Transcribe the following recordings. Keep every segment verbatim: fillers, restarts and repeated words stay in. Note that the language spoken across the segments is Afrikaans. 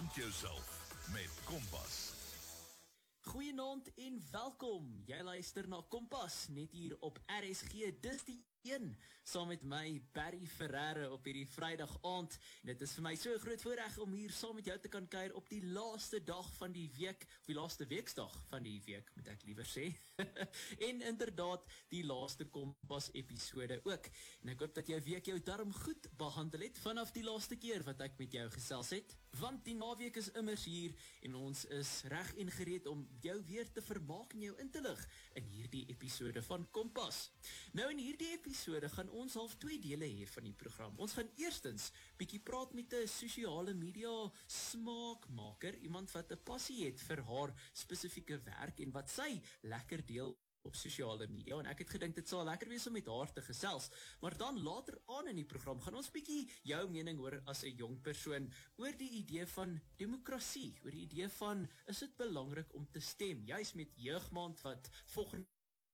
Vind jouself met Kompas. Goeienaand en welkom. Jy luister na Kompas, net hier op R S G. Dis die een, saam met my, Barry Ferreira, op hierdie Vrydag aand. Dit is vir my so 'n groot voorreg om hier saam met jou te kan kuier op die laaste dag van die week, of die laaste weksdag van die week, moet ek liewer sê. En inderdaad, die laaste Kompas episode ook. En ek hoop dat jou week jou darm goed behandel het, vanaf die laaste keer wat ek met jou gesels het. Want die naweek is immers hier, en ons is reg en gereed om jou weer te vermaak en jou in te lig in hierdie episode van Kompas. Nou in hierdie episode gaan ons half twee dele hê van die program. Ons gaan eerstens bietjie praat met 'n sosiale media smaakmaker, iemand wat 'n passie het vir haar spesifieke werk en wat sy lekker deel op sosiale media, en ek het gedink dit sal lekker wees om met haar te gesels. Maar dan later aan in die program gaan ons bietjie jou mening hoor as 'n jong persoon oor die idee van demokrasie, oor die idee van, is dit belangrik om te stem, juis met jeugmaand wat volgende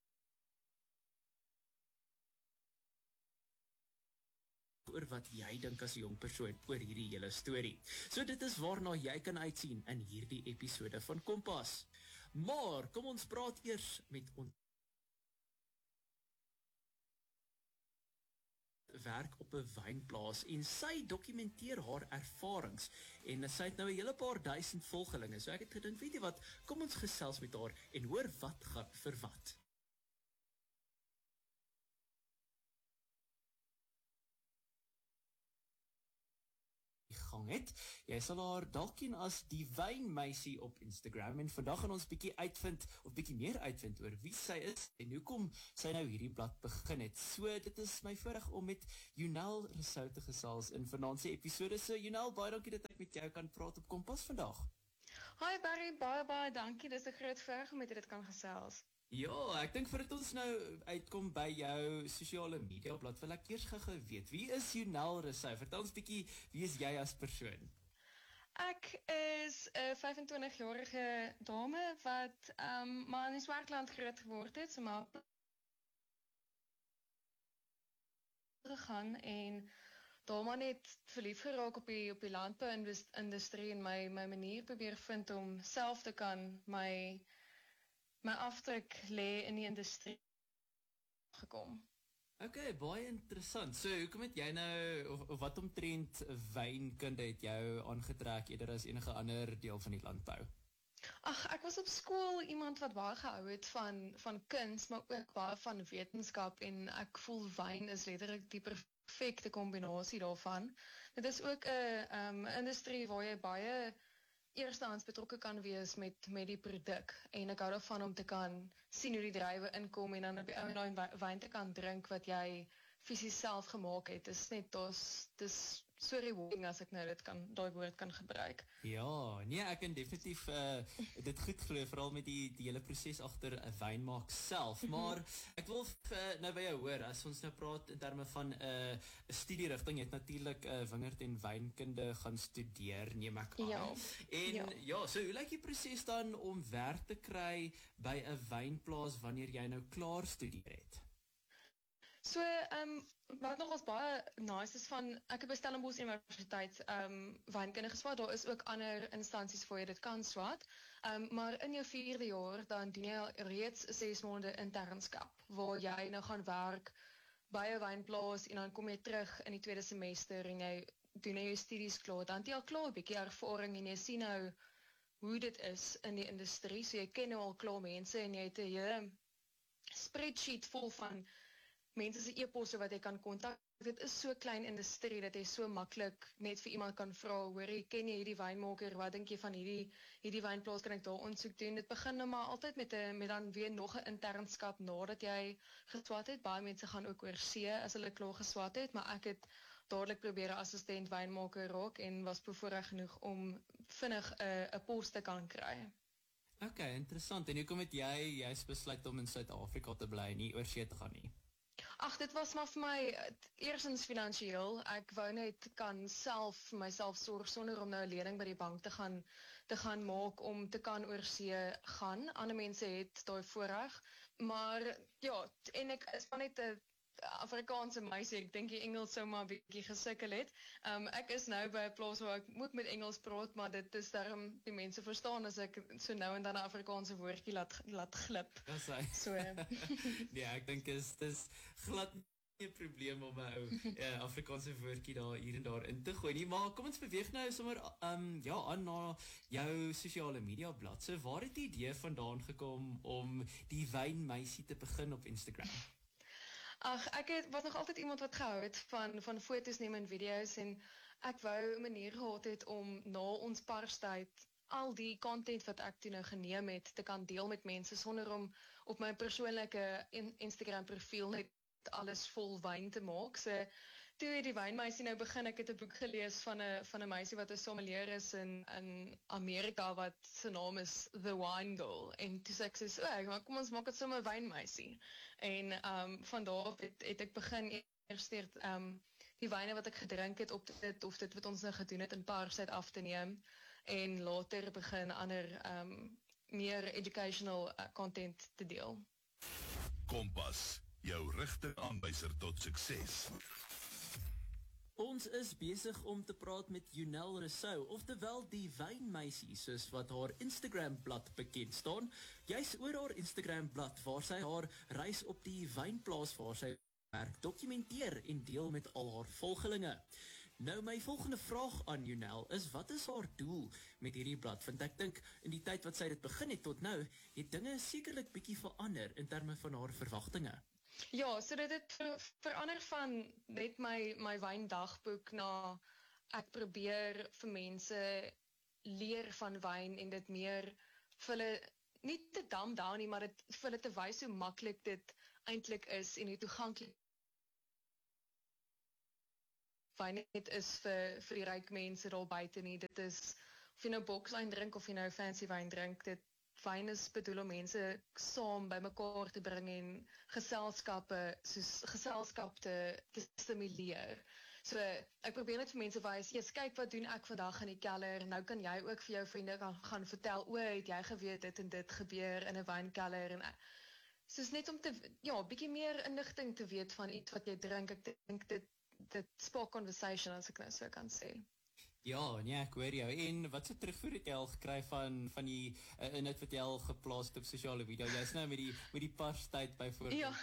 oor wat jy dink as 'n jong persoon oor hierdie hele storie. So dit is waarna jy kan uitsien in hierdie episode van Kompas. Maar kom ons praat eers met ons werk op 'n wynplaas en sy dokumenteer haar ervarings en sy het nou 'n hele paar duisend volgelinge. So ek het gedink, weet jy wat, kom ons gesels met haar en hoor wat gaan vir wat. gang het. Jy sal haar dalk ken as die wynmeisie op Instagram en vandag gaan ons bietjie uitvind of bietjie meer uitvind oor wie sy is en hoekom sy nou hierdie blad begin het. So dit is my voorreg om met Jonel Rousseau te gesels in vanaand se episode. So Jonel, baie dankie dat ek met jou kan praat op Kompas vandag. Hi Barry, baie baie dankie. Dis 'n groot voorreg om met dit kan gesels. Ja, ek dink voordat ons nou uitkom by jou sosiale media blad, wil ek eers gou weet, wie is Jonel Rousseau? Vertel ons bietjie, wie is jy as persoon? Ek is 'n vyfentwintigjarige dame wat um, maar in die Swartland groot geword het, so maar gegaan en daar maar net verlief geraak op die, op die landbouindustrie en my, my manier probeer vind om self te kan my my afdruk lê in die industrie gekom. Okay, baie interessant. So, hoekom het jy nou, of, of wat omtrent wynkunde het jou aangetrek eerder as enige ander deel van die landbou? Ag, ek was op skool iemand wat baie gehou het van, van kuns, maar ook baie van wetenskap en ek voel wyn is letterlik die perfekte kombinasie daarvan. Dit is ook 'n um, industrie waar jy baie eerstehands betrokke kan wees met, met die produk en ek hou daarvan om te kan sien hoe die druiwe inkom en dan op die ou en daai wyn te kan drink wat jy fisies self gemaak het. Dis net dis dis so rewarding as ek nou dit kan daai woord kan gebruik. Ja, nee, ek kan definitief uh, dit goed glo, veral met die die hele proses agter 'n wyn maak self. Maar ek wil uh, nou by jou hoor, as ons nou praat in terme van 'n uh, studierigting, jy het natuurlik 'n uh, wingerd en wynkunde gaan studeer, neem ek aan. Ja. En ja, ja so hoe lyk die proses dan om werk te kry by 'n wynplaas wanneer jy nou klaar studeer het? So, um, wat nog ons baie nice is van, ek het by Stellenbosch Universiteit um, wynkunde geswaat, daar is ook ander instansies waar jy dit kan swaat, um, maar in jou vierde jaar, dan doen jy reeds ses maande internskap, waar jy nou gaan werk by 'n wynplaas, en dan kom jy terug in die tweede semester, en jy doen nou jou studies klaar, dan het jy al klaar 'n bietjie ervaring, en jy sien nou hoe dit is in die industrie, so jy ken nou al klaar mense, en jy het 'n hele spreadsheet vol van mense se e-posse wat jy kan kontak. Dit is so klein industrie dat jy so maklik net vir iemand kan vra, hoor, ken jy hierdie wynmaker, wat dink jy van hierdie hierdie wynplaas, kan ek daar ondersoek doen? Dit begin nou maar altyd met 'n met dan weer nog 'n internskap nadat jy geswat het. Baie mense gaan ook oor see as hulle klaar geswat het, maar ek het dadelik probeer 'n assistent wynmaker raak en was bevoorreg genoeg om vinnig 'n 'n pos te kan kry. Okay, interessant. En hoekom het jy jy's besluit om in Suid-Afrika te bly, nie oor see te gaan nie? Ag, dit was maar vir my eerstens finansiëel. Ek wou net kan self vir myself sorg sonder om nou 'n lening by die bank te gaan te gaan maak om te kan oor see gaan. Ander mense het daai voorreg, maar ja, en ek is maar net 'n Afrikaanse meisie, ek dink die Engels sou maar 'n bietjie gesukkel het. Um, ek is nou by 'n plaas waar ek moet met Engels praat, maar dit is daarom die mense verstaan as ek so nou en dan 'n Afrikaanse woordjie laat laat glip. Dis hy. So nee, ek dink is dis glad nie 'n probleem om 'n ou uh, Afrikaanse woordjie daar hier en daar in te gooi nie, maar kom ons beweeg nou sommer um, ja, aan na jou sosiale media bladsy. Waar het die idee vandaan gekom om die wynmeisie te begin op Instagram? Ag, ek het, was nog altyd iemand wat gehou het van, van foto's neem en video's en ek wou 'n manier gehad het om na ons Parstyd al die content wat ek toe nou geneem het te kan deel met mense sonder om op my persoonlike in Instagram profiel net alles vol wyn te maak. So toe het die wynmeisie nou begin, ek het 'n boek gelees van 'n van 'n meisie wat 'n sommelier is in in Amerika wat se naam is The Wine Girl en toe sê ek so, "O, kom ons maak dit sommer wynmeisie." En um van daar af het, het ek begin eers um die wyne wat ek gedrink het op dit of dit wat ons nou gedoen het in Parstyd af te neem en later begin ander um meer educational uh, content te deel. Kompas, jou rigtingaanwyser tot sukses. Ons is besig om te praat met Jonelle Rousseau, oftewel die wynmeisie, soos wat haar Instagram-blad bekend staan. Jy's oor haar Instagram-blad waar sy haar reis op die wynplaas waar sy werk dokumenteer en deel met al haar volgelinge. Nou my volgende vraag aan Jonelle is, wat is haar doel met hierdie blad? Want ek dink in die tyd wat sy dit begin het tot nou, het dinge sekerlik bietjie verander in terme van haar verwagtinge. Ja, so dit het ver, verander van net my my wyndagboek na ek probeer vir mense leer van wyn en dit meer vir hulle nie te dumb down nie, maar dit vir hulle te wys hoe maklik dit eintlik is en hoe toeganklik wyn net is vir vir die ryk mense daar buite nie. Dit is of jy nou bokswyn drink of jy nou fancy wyn drink, dit wyn is bedoel om mense saam bymekaar te bring en geselskappe soos geselskap te, te stimuleer. So ek probeer net vir mense wys, "Jesus, kyk wat doen ek vandag in die keller. Nou kan jy ook vir jou vriende gaan, gaan vertel, o, het jy geweet dit en dit gebeur in 'n wynkelder en soos net om te ja, bietjie meer inligting te weet van iets wat jy drink. Ek dink dit dit spark conversation as ek nou so kan sê. Ja, nee, ek hoor jou. En wat so terugvoer het jy al gekry van van die uh, inhoud wat jy al geplaas het op sosiale media? Jy's nou met die met die Parstyd byvoorbeeld. Ja.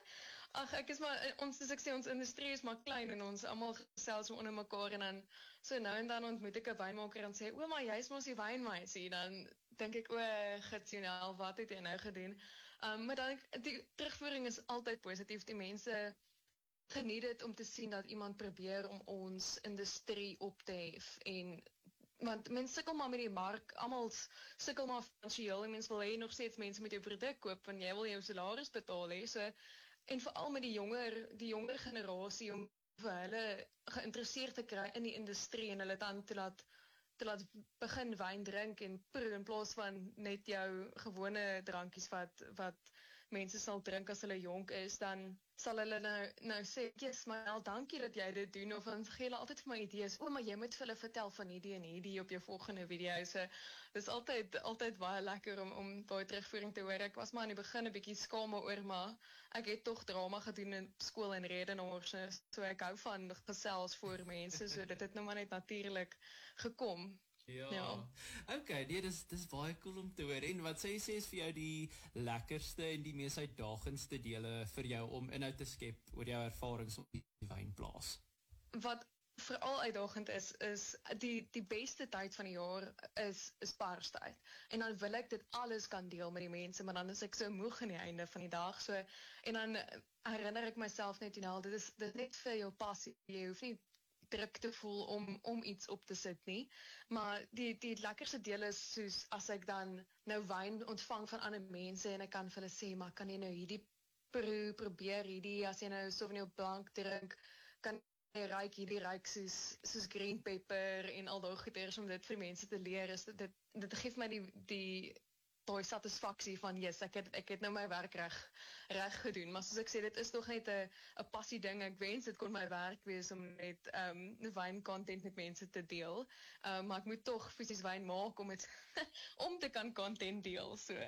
Ag, ek is maar ons soos ek sê ons industrie is maar klein en ons almal gesels onder mekaar en dan so nou en dan ontmoet ek 'n wynmaker en sê, "Ouma, jy's mos die wynmeisie." Dan dink ek, "O, gits Jonelle, wat het jy nou gedoen?" Um, maar dan die terugvoering is altyd positief. Die mense geniet dit om te sien dat iemand probeer om ons industrie op te hef en want mense sukkel maar met die mark, almal sukkel maar finansiëel en mense wil hê nog steeds mense met jou produk koop want jy wil jou salaris betaal hê. So en veral met die jonger die jonger generasie om vir hulle geïnteresseerd te kry in die industrie en hulle dan te laat te laat begin wyn drink en proe in plaas van net jou gewone drankies wat wat mense sal drink as hulle jonk is, dan sal hulle nou, nou sê, "Jesus, maar dankie dat jy dit doen," of dan gee hulle altyd vir my idees, "O, maar jy moet vir hulle vertel van hierdie en hierdie op jou volgende video." So, dis altyd altyd baie lekker om om daai terugvoering te hoor. Ek was maar aan die begin 'n bietjie skaam oor, maar ek het tog drama gedoen in skool en redenaar, so, so ek hou van gesels voor mense, so dit het nou maar net natuurlik gekom. Ja. Ja. Okay, nee, dis dis baie cool om te hoor. En wat sê jy sê is vir jou die lekkerste en die mees uitdagendste dele vir jou om inhoud te skep oor jou ervarings op die wynplaas? Wat veral uitdagend is, is die die beste tyd van die jaar is is Parstyd. En dan wil ek dit alles kan deel met die mense, maar dan is ek so moeg aan die einde van die dag. So en dan herinner ek myself net, Jonelle, dit is dit net vir jou passie. Jy hoef nie druk te voel om om iets op te sit nie. Maar die die lekkerste deel is soos as ek dan nou wyn ontvang van ander mense en ek kan vir hulle sê, "Maar kan jy nou hierdie proe probeer hierdie as jy nou Sauvignon Blanc drink, kan jy ruik hierdie ruik soos soos green pepper en al daai goeders om dit vir mense te leer." Is dit dit, dit gee my die die daai satisfaksie van, "Yes, ek het ek het nou my werk reg reg gedoen." Maar soos ek sê, dit is nog net 'n 'n passie ding. Ek wens dit kon my werk wees om net um wyn content met mense te deel. Um maar ek moet tog fisies wyn maak om dit om te kan content deel, so.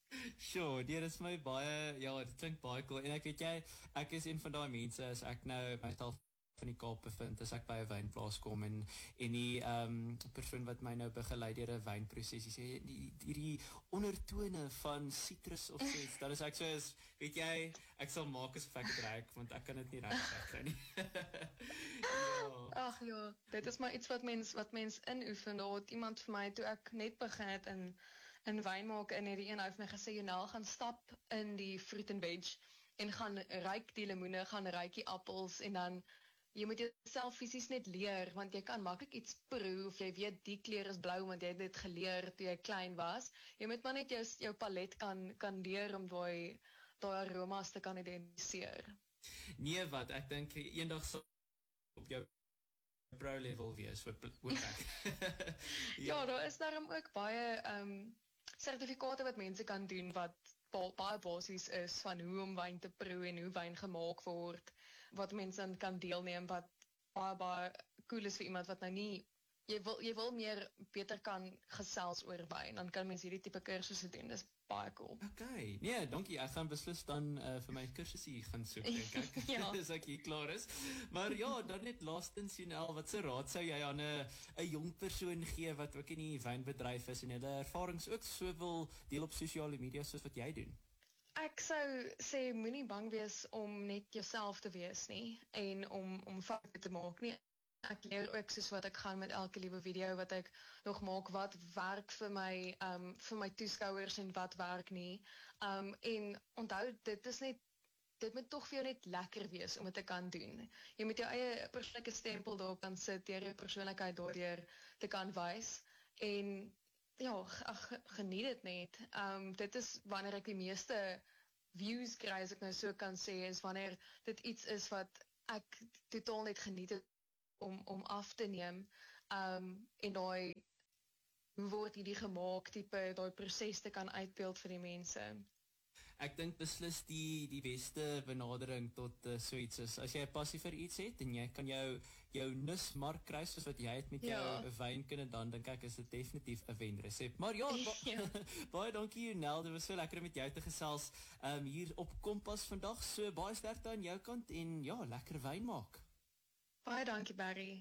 Sure, nee, dit is my baie, ja, dit klink baie cool. En ek weet jy, ek is een van daai mense, as ek nou myself van die Kaap bevind, as ek by 'n wynplaas kom en en die um, persoon wat my nou begelei deur 'n wynprosesie sê die hierdie ondertone van sitrus of so iets, dan is ek so is, weet jy, ek sal maak asof ek dit ruik, want ek kan dit nie reg kry nie. Ja. Ag ja, dit is maar iets wat mens wat mens inoefen. Daar het iemand vir my toe ek net begin het in in wyn maak en hierdie een ou het my gesê Jonel gaan stap in die fruit and veg en gaan ruik die lemoene, gaan ruik die appels en dan jy moet jouself fisies net leer want jy kan maklik iets proe of jy weet die kleur is blou want jy het dit geleer toe jy klein was. Jy moet maar net jou jou palet kan kan leer om daai daai aromas te kan identifiseer. Nee, wat ek dink eendag sal op jou pro level wees hoop ek. Ja, daar is daarom ook baie ehm um, sertifikate wat mense kan doen wat ba baie basies is van hoe om wyn te proe en hoe wyn gemaak word, wat mense dan kan deelneem wat baie baie cool is vir iemand wat nou nie jy wil jy wil meer beter kan gesels oor wyn, dan kan mens hierdie tipe kursusse doen. Dis baie cool. Okay. Nee, dankie. Ek gaan beslis dan uh, vir my kursusie gaan soek, dink ek. Ja. As ek hier klaar is. Maar ja, dan net laastens Jonel, wat se raad sou jy aan 'n 'n jong persoon gee wat ook in die wynbedryf is en hulle ervarings ook so wil deel op sosiale media soos wat jy doen? Ek sou sê moenie bang wees om net jouself te wees nie en om om foute te maak nie. Ek leer ook soos wat ek gaan met elke liewe video wat ek nog maak, wat werk vir my um vir my toeskouers en wat werk nie. Um en onthou dit is net dit moet tog vir jou net lekker wees om dit te kan doen. Jy moet jou eie persoonlike stempel daarop kan sit, deur jou persoonlikheid daardeur te kan wys en ja, ag geniet dit net. Um dit is wanneer ek die meeste views kry, as ek nou so kan sê, is wanneer dit iets is wat ek totaal net geniet het om om af te neem. Um en daai hoe word hierdie gemaak tipe daai proses te kan uitbeeld vir die mense. Ek dink beslis die die beste benadering tot uh, so iets is as jy 'n passie vir iets het en jy kan jou jou nismark kry soos wat jy het met jou Ja. wynkunde, dan dink ek is dit definitief 'n wenresep. Maar ja, ba Ja. baie dankie Jonel, dit was so lekker om met jou te gesels um, hier op Kompas vandag. So baie sterkte aan jou kant en ja, lekker wyn maak. Baie dankie Barry.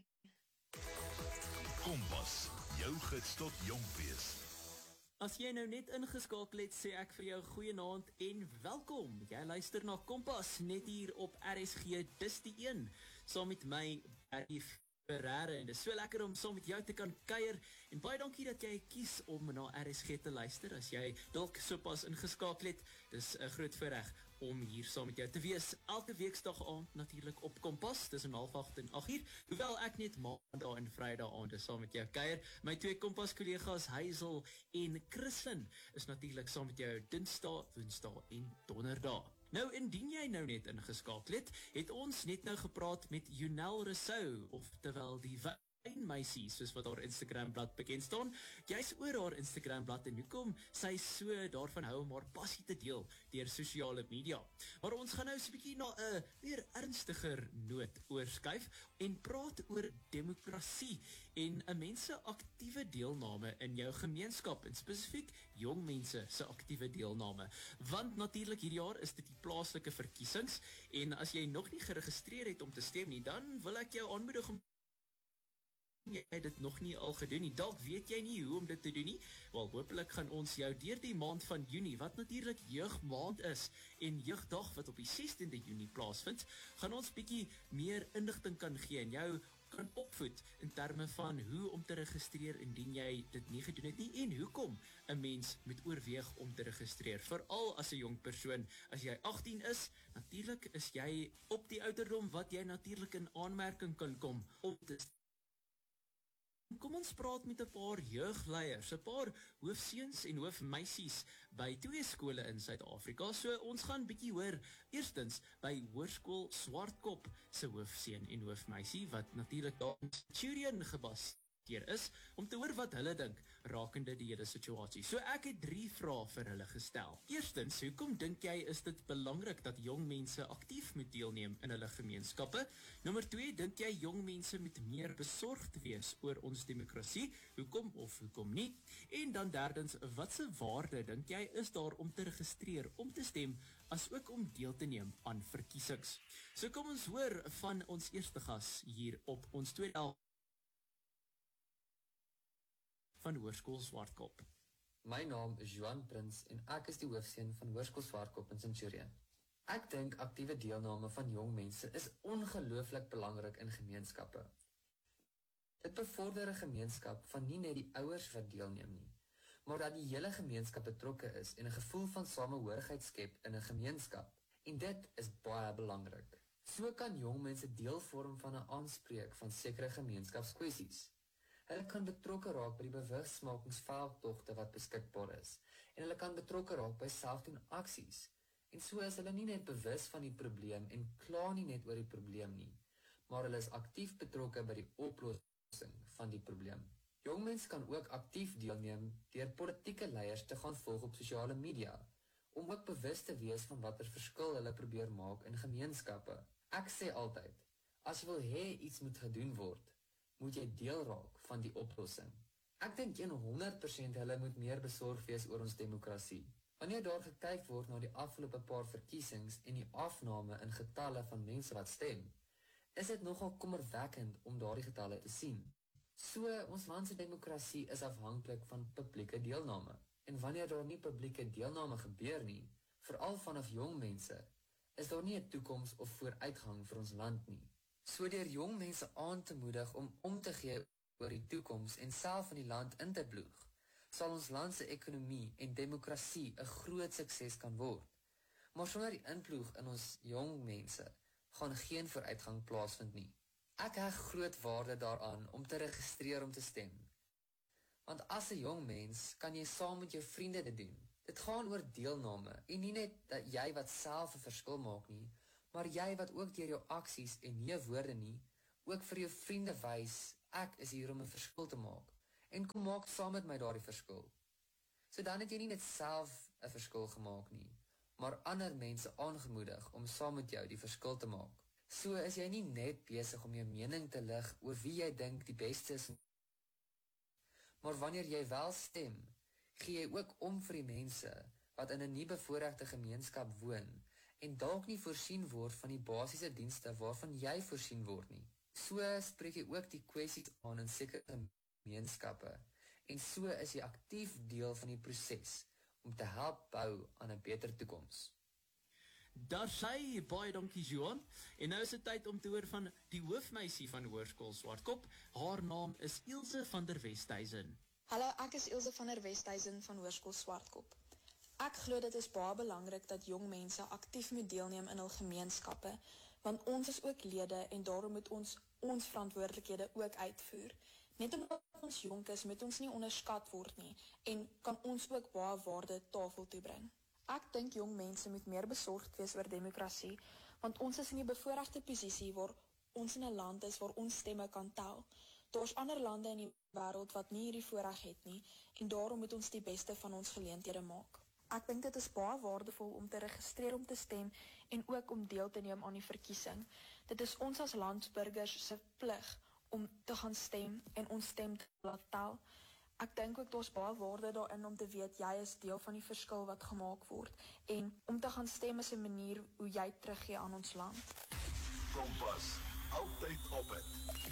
Kompas, jou gids tot jong wees. As jy nou net ingeskakel het, sê ek vir jou goeienaand en welkom. Jy luister na Kompas net hier op R S G, dis die een, saam met my Barry Ferreira. En dis so lekker om saam met jou te kan kuier en baie dankie dat jy kies om na R S G te luister. As jy dalk sopas ingeskakel het, dis 'n groot voorreg om hier saam met jou te wees. Elke weeksdag aand natuurlik op Kompas tussen half agt en agt uur. Hoewel ek net maandag en vrydag aande saam met jou kuier. My twee Kompas kollegas Hazel en Christlyn is natuurlik saam met jou Dinsdae, Woensdae en Donderdae. Nou indien jy nou net ingeskakel het, het ons net nou gepraat met Jonel Rousseau, oftewel die wynmeisie, soos wat haar Instagram blad bekend staan. Jy's oor haar Instagram blad en hoekom sy so daarvan hou om haar passie te deel deur sosiale media. Maar ons gaan nou so 'n bietjie na 'n meer ernstiger noot oorskuif en praat oor demokrasie en 'n mens se aktiewe deelname in jou gemeenskap en spesifiek jong mense se aktiewe deelname. Want natuurlik hierdie jaar is dit die plaaslike verkiesings en as jy nog nie geregistreer het om te stem nie, dan wil ek jou aanmoedig om jy het dit nog nie al gedoen nie. Dalk weet jy nie hoe om dit te doen nie. Wel, hopelik gaan ons jou deur die maand van Junie, wat natuurlik jeugmaand is en jeugdag wat op die sestende Junie plaasvind, gaan ons bietjie meer inligting kan gee en jou kan opvoed in terme van hoe om te registreer indien jy dit nie gedoen het nie en hoekom 'n mens moet oorweeg om te registreer. Veral as 'n jong persoon, as jy agtien is, natuurlik is jy op die ouderdom wat jy natuurlik in aanmerking kan kom om te Kom ons praat met 'n paar jeugleiers, 'n paar hoofseuns en hoofmeisies by twee skole in Suid-Afrika. So ons gaan bietjie hoor eerstens by Hoërskool Swartkop se hoofseun en hoofmeisie wat natuurlik daar in Centurion gebas is, om te hoor wat hulle dink rakende die hele situasie. So ek het drie vrae vir hulle gestel. Eerstens, hoekom dink jy is dit belangrik dat jong mense aktief moet deelneem in hulle gemeenskappe? Nommer twee, dink jy jong mense moet meer besorgd wees oor ons demokrasie? Hoekom of hoekom nie? En dan derdens, watse waarde dink jy is daar om te registreer, om te stem, as ook om deel te neem aan verkiesings? So kom ons hoor van ons eerste gas hier op ons tweede helft van Hoërskool Swartkop. My naam is Johan Prins en ek is die hoofseun van Hoërskool Swartkop in Centurion. Ek dink aktiewe deelname van jong mense is ongelooflik belangrik in gemeenskappe. Dit bevorder 'n gemeenskap van nie net die ouers wat deelneem nie, maar dat die hele gemeenskap betrokke is en 'n gevoel van samehorigheid skep in 'n gemeenskap. En dit is baie belangrik. So kan jong mense deel vorm van 'n aanspreek van sekere gemeenskapskwessies. Hulle kan betrokke raak by die bewusmakingsveldtogte wat beskikbaar is, en hulle kan betrokke raak by selfdoen aksies. En so is hulle nie net bewus van die probleem en kla nie net oor die probleem nie, maar hulle is aktief betrokke by die oplossing van die probleem. Jong mense kan ook aktief deelneem deur politieke leiers te gaan volg op sosiale media, om ook bewus te wees van watter verskil hulle probeer maak in gemeenskappe. Ek sê altyd, as jy wil hê iets moet gedoen word, moet jy deel raak van die oplossing. Ek dink honderd persent hulle moet meer besorg wees oor ons demokrasie. Wanneer daar gekyk word na die afgelope paar verkiesings en die afname in getalle van mense wat stem, is dit nogal kommerwekkend om daardie getalle te sien. So, ons land se demokrasie is afhanklik van publieke deelname. En wanneer daar nie publieke deelname gebeur nie, veral vanaf jong mense, is daar nie 'n toekoms of vooruitgang vir ons land nie. So deur jong mense aan te moedig om om te gee oor die toekoms en self in die land in te ploeg, sal ons land se ekonomie en demokrasie 'n groot sukses kan word. Maar sonder die inploeg in ons jong mense, gaan geen vooruitgang plaasvind nie. Ek heg groot waarde daaraan om te registreer om te stem. Want as 'n jong mens, kan jy saam met jou vriende dit doen. Dit gaan oor deelname, en nie net dat jy wat self 'n verskil maak nie, maar jy wat ook deur jou aksies en nie woorde nie, ook vir jou vriende wys, ek is hier om 'n verskil te maak, en kom maak saam met my daardie verskil. So dan het jy nie net self 'n verskil gemaak nie, maar ander mense aangemoedig om saam met jou die verskil te maak. So is jy nie net besig om jou mening te lig oor wie jy dink die beste is, maar wanneer jy wel stem, gee jy ook om vir die mense wat in 'n nie bevoorregte gemeenskap woon en dalk nie voorsien word van die basiese dienste waarvan jy voorsien word nie. So spreek jy ook die kwessies aan in sekere gemeenskappe en so is jy aktief deel van die proses om te help bou aan 'n beter toekoms. Daar sê baie dankie Johan, en nou is dit tyd om te hoor van die hoofmeisie van Hoërskool Swartkop. Haar naam is Ilse van der Westhuizen. Hallo, ek is Ilse van der Westhuizen van Hoërskool Swartkop. Ek glo dit is baie belangrik dat jong mense aktief moet deelneem in hul gemeenskappe, want ons is ook lede en daarom moet ons ons verantwoordelikhede ook uitvoer. Net omdat ons jonk is, moet ons nie onderskat word nie en kan ons ook baie waarde tafel toe bring. Ek dink jong mense moet meer besorgd wees oor demokrasie, want ons is in die bevoorregte posisie waar ons in 'n land is waar ons stemme kan tel. Daar's ander lande in die wêreld wat nie hierdie voorreg het nie en daarom moet ons die beste van ons geleenthede maak. Ek dink dit is baie waardevol om te registreer om te stem en ook om deel te neem aan die verkiesing. Dit is ons as landsburgers se plig om te gaan stem en ons stem te laat tel. Ek dink ook daar's baie waarde daarin om te weet jy is deel van die verskil wat gemaak word en om te gaan stem is 'n manier hoe jy teruggee aan ons land. Kompas, altyd op het.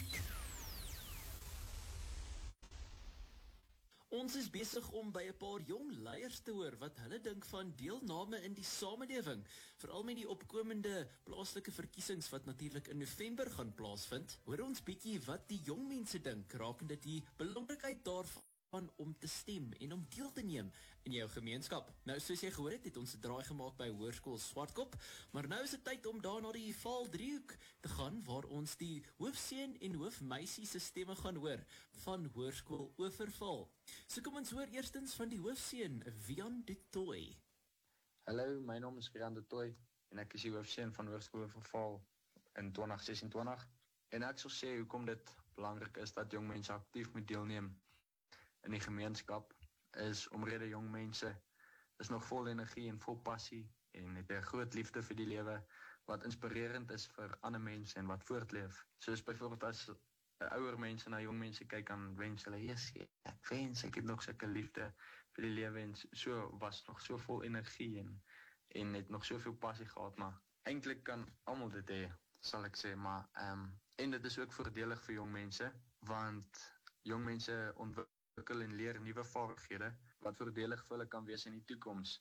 Ons is besig om by 'n paar jong leiers te hoor wat hulle dink van deelname in die samelewing, veral met die opkomende plaaslike verkiesings wat natuurlik in November gaan plaasvind. Hoor ons bietjie wat die jong mense dink rakende die belangrikheid daarvan om te stem en om deel te neem in jou gemeenskap. Nou, soos jy gehoor het, het ons 'n draai gemaak by Hoërskool Swartkop, maar nou is dit tyd om daar na die Vaal-driehoek te gaan, waar ons die hoofseun en hoofmeisie se stemme gaan hoor van Hoërskool Oeverval. So kom ons hoor eerstens van die hoofseun, Wian de Tooy. Hallo, my naam is Wian de Tooy en ek is die hoofseun van Hoërskool Oeverval in twintig sesentwintig. En ek sal sê hoekom dit belangrik is dat jong mense aktief moet deelneem in die gemeenskap, is omrede jong mense is nog vol energie en vol passie en het 'n groot liefde vir die lewe wat inspirerend is vir ander mense en wat voortleef. Soos byvoorbeeld as ouer mense na jong mense kyk, dan wens hulle, yes, ek wens ek het nog sulke liefde vir die lewe en so was nog so vol energie en en het nog soveel passie gehad, maar eintlik kan almal dit hê, sal ek sê, maar um, en dit is ook voordelig vir jong mense, want jong mense ontwikkel en leer nuwe vaardighede wat voordelig vir hulle kan wees in die toekoms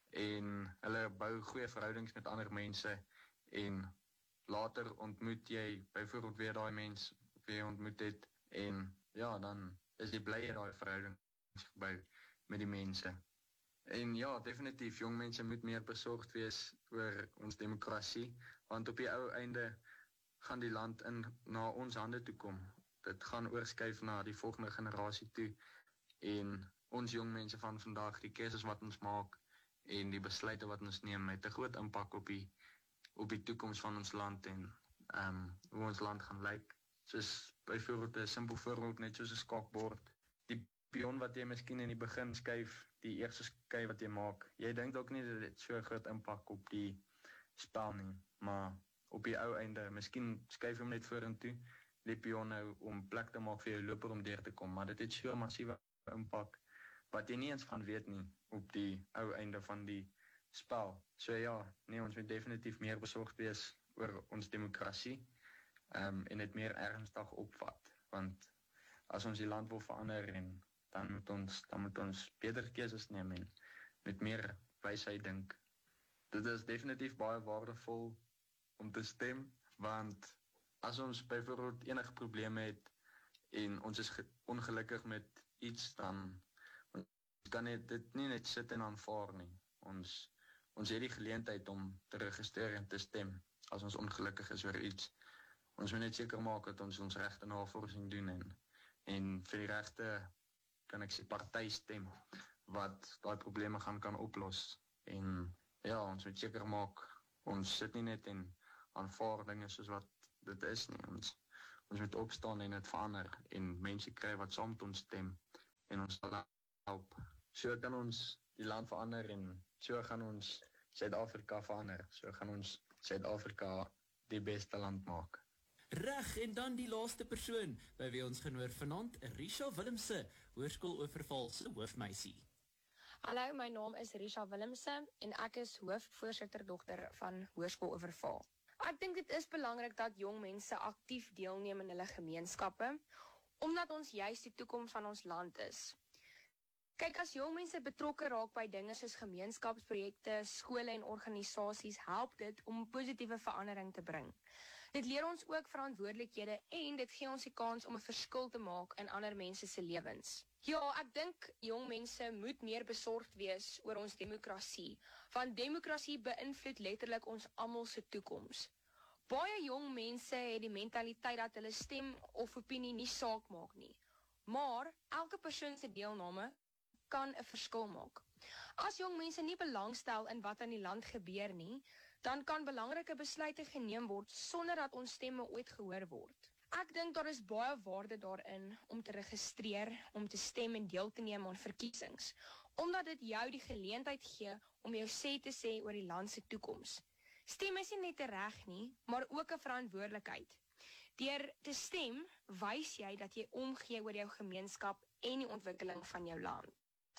en hulle bou goeie verhoudings met ander mense en later ontmoet jy byvoorbeeld weer daai mens wie jy ontmoet het en ja, dan is jy bly jy daai verhoudings gebou met die mense. En ja, definitief, jong mense moet meer besorgd wees oor ons demokrasie, want op die ou einde gaan die land in na ons hande toe kom. Dit gaan oorskuif na die volgende generasie toe en ons jong mense van vandag, die keuses wat ons maak en die besluite wat ons neem, het 'n groot impak op die op die toekoms van ons land en um, hoe ons land gaan lyk. Soos byvoorbeeld 'n simpel voorbeeld net soos 'n skakbord. Die pion wat jy miskien in die begin skuif, die eerste skui wat jy maak, jy dink ook nie dat dit so 'n groot impak op die spel nie, maar op die ou einde, miskien skuif hom net vorentoe, die pion nou om plek te maak vir jou loper om deur te kom, maar dit het so 'n massiewe impak wat jy nie eens van weet nie op die ou einde van die spel. So ja, nee, ons moet definitief meer besorgd wees oor ons demokrasie um, en dit meer ernstig opvat, want as ons die land wil verander en dan moet ons dan moet ons beter keuses neem en met meer wysheid dink. Dit is definitief baie waardevol om te stem, want as ons byvoorbeeld enige probleme het en ons is ongelukkig met iets, dan ons kan net, dit nie net sit en aanvaar nie. Ons, ons het die geleentheid om te registreer en te stem as ons ongelukkig is oor iets. Ons moet net seker maak dat ons ons regte navorsing doen en, en vir die regte, kan ek sê, party stem wat daai probleme gaan kan oplos. En ja, ons moet seker maak, ons sit nie net en aanvaar dinge soos wat dit is nie. Ons, ons moet opstaan en dit verander en mense kry wat saam met ons stem en ons sal help. So kan ons die land verander en so gaan ons Suid-Afrika verander. So gaan ons Suid-Afrika die beste land maak. Reg, en dan die laaste persoon by wie ons genoor vanaand, Risha Willemse, Hoërskool Oeverval se hoofmeisie. Hallo, my naam is Risha Willemse en ek is hoofvoorsitterdogter van Hoërskool Oeverval. Ek dink dit is belangrik dat jong mense aktief deelneem in hulle gemeenskappe, omdat ons juist die toekoms van ons land is. Kyk, as jong mense betrokke raak by dinge soos gemeenskapsprojekte, skole en organisasies, help dit om positiewe verandering te bring. Dit leer ons ook verantwoordelikhede en dit gee ons die kans om 'n verskil te maak in ander mense se lewens. Ja, ek dink jong mense moet meer besorgd wees oor ons demokrasie, want demokrasie beïnvloed letterlik ons almal se toekoms. Baie jong mense het die mentaliteit dat hulle stem of opinie nie saak maak nie, maar elke persoon se deelname kan 'n verskil maak. As jong mense nie belangstel in wat aan die land gebeur nie, dan kan belangrike besluite geneem word sonder dat ons stemme ooit gehoor word. Ek dink daar is baie waarde daarin om te registreer, om te stem en deel te neem aan verkiesings, omdat dit jou die geleentheid gee om jou sê te sê oor die land se toekoms. Stem is nie net 'n reg nie, maar ook 'n verantwoordelikheid. Deur te stem, wys jy dat jy omgee oor jou gemeenskap en die ontwikkeling van jou land.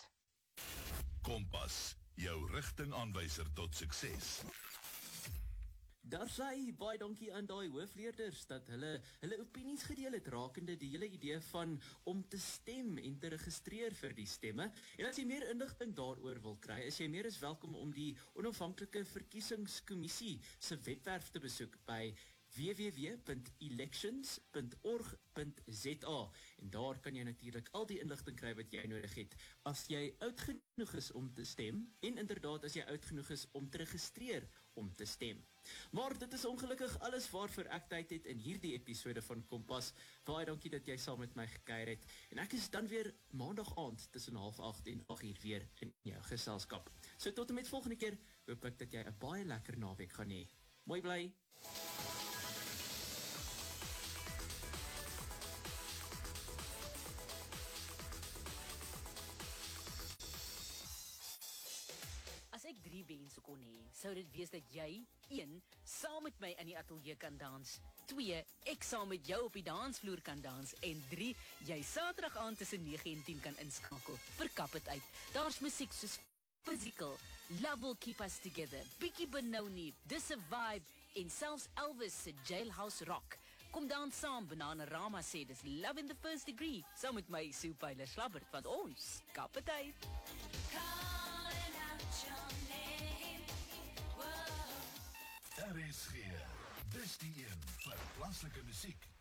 Kompas, jou rigtingaanwyser tot sukses. Daar sê baie dankie aan daai hoofleerders dat hulle hulle opinies gedeel het rakende die hele idee van om te stem en te registreer vir die stemme. En as jy meer inligting daaroor wil kry, is jy meer as welkom om die onafhanklike verkiesingskommissie se webwerf te besoek by w w w punt elections punt org punt z a en daar kan jy natuurlik al die inligting kry wat jy nodig het as jy oud genoeg is om te stem en inderdaad as jy oud genoeg is om te registreer om te stem. Maar dit is ongelukkig alles waarvoor ek tyd het in hierdie episode van Kompas. Baie dankie dat jy saam met my gekuier het en ek is dan weer maandag aand tussen half agt en agt uur weer in jou geselskap. So tot en met volgende keer, hoop ek dat jy 'n baie lekker naweek gaan hê. Mooi bly. wense kon hê, sou dit wees dat jy een saam met my in die ateljee kan dans, twee ek saam met jou op die dansvloer kan dans en drie jy Saterdag aand tussen nege en tien kan inskakel. Verkap dit uit. Daar's musiek soos Physical, Love Will Keep Us Together, Bietjie Benoni, Dis 'n Vibe en selfs Elvis se Jailhouse Rock. Kom dan saam, Bananarama sê dis Love in the First Degree, saam met my Sue Pyler Slabbert, want ons kap dit uit. R S G, dis die een vir plaaslike musiek